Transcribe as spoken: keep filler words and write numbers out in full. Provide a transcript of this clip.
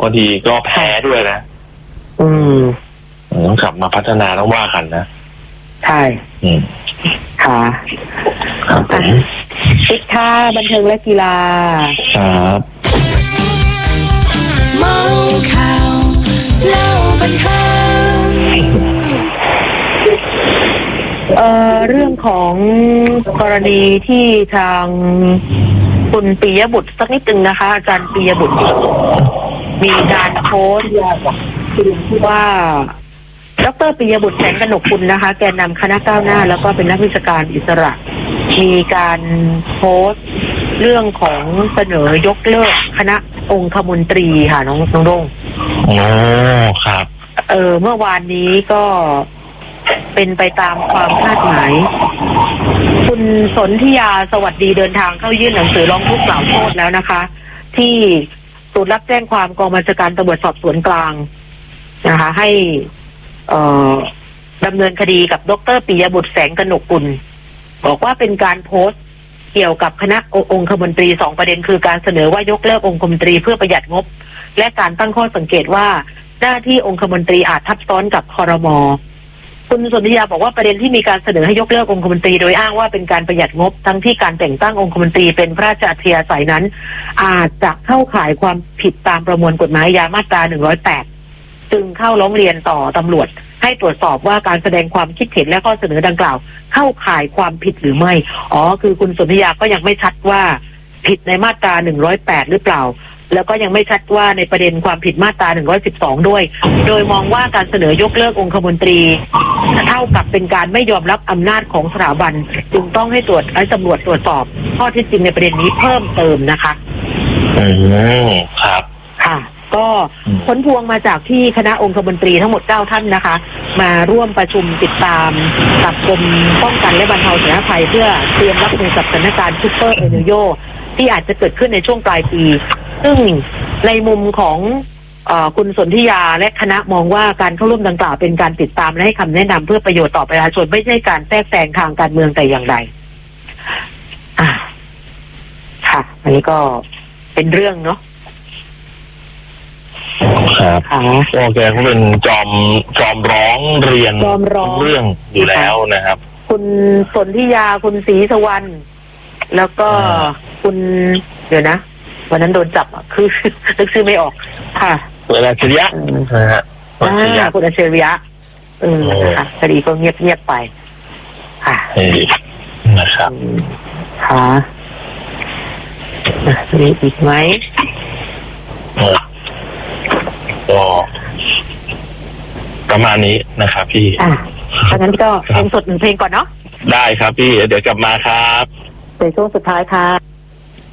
อดีก็แพ้ด้วยนะอืมต้องกลับมาพัฒนาต้องว่ากันนะใช่อืมค่ะครับผมปิดท่าบันเทิงและกีฬาครับเมาข่าวเล่าบันเทิงเอ่อเรื่องของกรณีที่ทางคุณปิยบุตรสักนิดนึงนะคะอาจารย์ปิยบุตรมีการโพสต์ว่าดร.ปิยบุตรแสงกนกกุลนะคะแกนนำคณะก้าวหน้าแล้วก็เป็นนักวิชาการอิสระมีการโพสต์เรื่องของเสนอยกเลิกคณะองคมนตรีค่ะน้องน้องดงอ๋อครับเออเมื่อวานนี้ก็เป็นไปตามความคาดหมายคุณสนธิยาสวัสดีเดินทางเข้ายื่นหนังสือร้องทุกข์กล่าวโทษแล้วนะคะที่ศูนย์รับแจ้งความกองบัญชาการตำรวจสอบสวนกลางนะคะให้เอ่อดำเนินคดีกับดร.ปิยบุตรแสงกนกกุลบอกว่าเป็นการโพสต์เกี่ยวกับคณะองคมนตรีสองประเด็นคือการเสนอว่ายกเลิกองคมนตรีเพื่อประหยัดงบและการตั้งข้อสังเกตว่าหน้าที่องคมนตรีอาจทับซ้อนกับครม.คุณสนธิยาบอกว่าประเด็นที่มีการเสนอให้ยกเลิกองคมนตรีโดยอ้างว่าเป็นการประหยัดงบทั้งที่การแต่งตั้งองคมนตรีเป็นพระราชอัธยาศัยนั้นอาจจะเข้าข่ายความผิดตามประมวลกฎหมายอาญามาตราหนึ่งร้อยแปดจึงเข้าร้องเรียนต่อตำรวจให้ตรวจสอบว่าการแสดงความคิดเห็นและข้อเสนอดังกล่าวเข้าข่ายความผิดหรือไม่อ๋อคือคุณสนธิยาก็ยังไม่ชัดว่าผิดในมาตราหนึ่งร้อยแปดหรือเปล่าแล้วก็ยังไม่ชัดว่าในประเด็นความผิดมาตราหนึ่งร้อยสิบสองด้วยโดยมองว่าการเสนอยกเลิกองคมนตรีเท่ากับเป็นการไม่ยอมรับอำนาจของสถาบันจึงต้องให้ตรวจให้ตำรวจตรวจสอบข้อเท็จจริงในประเด็นนี้เพิ่มเติมนะคะอืมครับค่ะก็ผลพวงมาจากที่คณะองคมนตรีทั้งหมดเก้าท่านนะคะมาร่วมประชุมติดตามกับกรมป้องกันและบรรเทาสาธารณภัยเพื่อเตรียมรับมือกับสถานการณ์ซุปเปอร์เอลนิโญที่อาจจะเกิดขึ้นในช่วงปลายปีซึ่งในมุมของเอ่อคุณสนธิยาและคณะมองว่าการเข้าร่วมดังกล่าวเป็นการติดตามและให้คำแนะนำเพื่อประโยชน์ต่อประชาชนไม่ใช่การแทรกแซงทางการเมืองแต่อย่างใดอ่าค่ะอันนี้ก็เป็นเรื่องเนาะครับโอเคเขาเป็นจอมจอมร้องเรียนจอมร้องเรื่องอยู่แล้วนะครับคุณสนธิยาคุณศรีสวรรณแล้วก็คุณเดี๋ยวนะวันนั้นโดนจับอ่ะคือนึกชื่อไม่ออกค่ะคุณอัจฉริยะนะฮะคุณอัจฉริยะคุณอัจฉริยะเออค่ะคดีก็เงียบเงียบไปค่ะนะครับค่ะมีอีกไหมก็ประมาณนี้นะครับพี่อ่ะดังนั้นก็เพลงสดหนึ่งเพลงก่อนเนาะได้ครับพี่เดี๋ยวกลับมาครับในช่วงสุดท้ายค่ะ